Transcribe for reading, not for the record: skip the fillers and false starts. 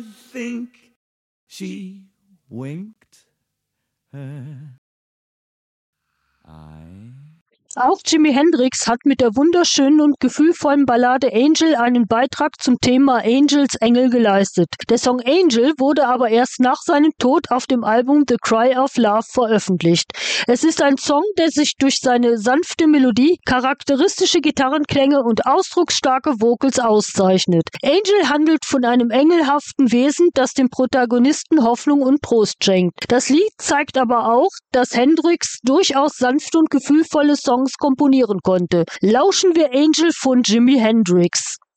think she winked her eye. Auch Jimi Hendrix hat mit der wunderschönen und gefühlvollen Ballade Angel einen Beitrag zum Thema Angels Engel geleistet. Der Song Angel wurde aber erst nach seinem Tod auf dem Album The Cry of Love veröffentlicht. Es ist ein Song, der sich durch seine sanfte Melodie, charakteristische Gitarrenklänge und ausdrucksstarke Vocals auszeichnet. Angel handelt von einem engelhaften Wesen, das dem Protagonisten Hoffnung und Trost schenkt. Das Lied zeigt aber auch, dass Hendrix durchaus sanfte und gefühlvolle Songs komponieren konnte. Lauschen wir Angel von Jimi Hendrix.